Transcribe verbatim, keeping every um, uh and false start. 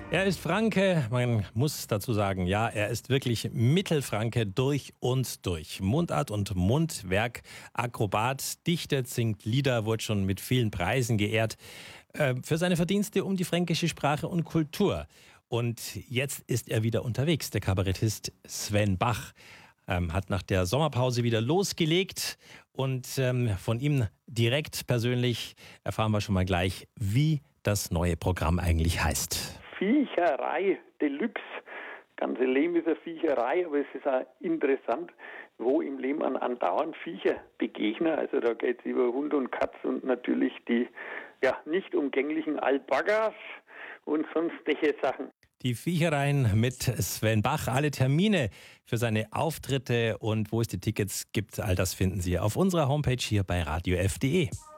Er ist Franke, man muss dazu sagen, ja, er ist wirklich Mittelfranke durch und durch. Mundart und Mundwerk, Akrobat, dichtet, singt Lieder, wurde schon mit vielen Preisen geehrt äh, für seine Verdienste um die fränkische Sprache und Kultur. Und jetzt ist er wieder unterwegs, der Kabarettist Sven Bach. Ähm, hat nach der Sommerpause wieder losgelegt und ähm, von ihm direkt persönlich erfahren wir schon mal gleich, wie das neue Programm eigentlich heißt. Viecherei Deluxe. Ganze Leben ist eine Viecherei, aber es ist auch interessant, wo im Leben an andauernd Viecher begegnen. Also da geht es über Hund und Katz und natürlich die ja nicht umgänglichen Alpakas und sonstige Sachen. Die Viechereien mit Sven Bach. Alle Termine für seine Auftritte und wo es die Tickets gibt, all das finden Sie auf unserer Homepage hier bei radio f punkt de.